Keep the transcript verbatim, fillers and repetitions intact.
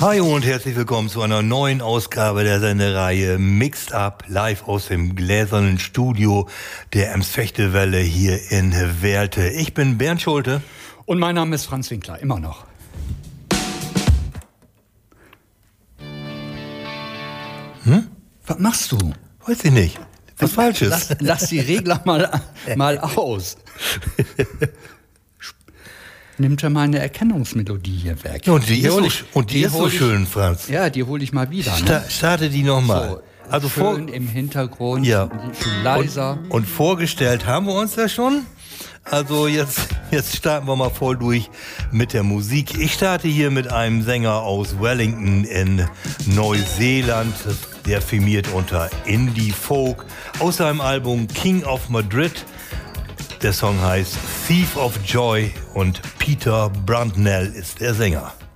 Hi und herzlich willkommen zu einer neuen Ausgabe der Sendereihe Mixed Up, live aus dem gläsernen Studio der Ems-Fechte-Welle hier in Werlte. Ich bin Bernd Schulte. Und mein Name ist Franz Winkler, immer noch. Hm? Was machst du? Weiß ich nicht. Was Falsches. Lass, lass die Regler mal, mal aus. Nimmt ja mal eine Erkennungsmelodie hier weg. Ja, und die Die ist hol so, ich- und die die ist so hol ich- schön, Franz. Ja, die hole ich mal wieder. Sta Ne? starte die nochmal. So, Also vor, schön im Hintergrund, Ja. schön leiser. Und, und vorgestellt haben wir uns ja schon. Also jetzt, jetzt starten wir mal voll durch mit der Musik. Ich starte hier mit einem Sänger aus Wellington in Neuseeland. Der firmiert unter Indie Folk aus seinem Album King of Madrid. Der Song heißt Thief of Joy und Peter Brandnell ist der Sänger.